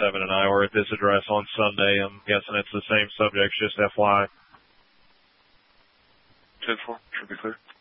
and I were at this address on Sunday. I'm guessing it's the same subject, just FYI. 10-4, should be clear.